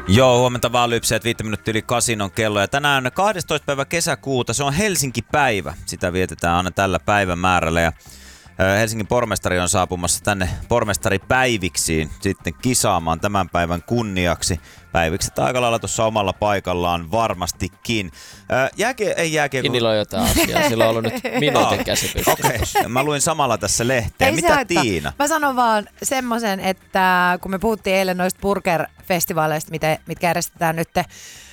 Joo, huomenta vaan Lypseet, 5 minuuttia yli 8 on kello. Ja tänään 12. päivä kesäkuuta, se on Helsinki-päivä. Sitä vietetään aina tällä päivämäärällä. Ja Helsingin pormestari on saapumassa tänne pormestaripäiviksiin sitten kisaamaan tämän päivän kunniaksi. Päivikset aika lailla tuossa omalla paikallaan varmastikin. Kinnillä on jotain asiaa. Sillä on ollut nyt minuutin käsipystyssä. Okei, mä luin samalla tässä lehteen. Mitä Tiina? Mä sanon vaan semmoisen, että kun me puhuttiin eilen noista burger-festivaaleista, mitkä järjestetään nyt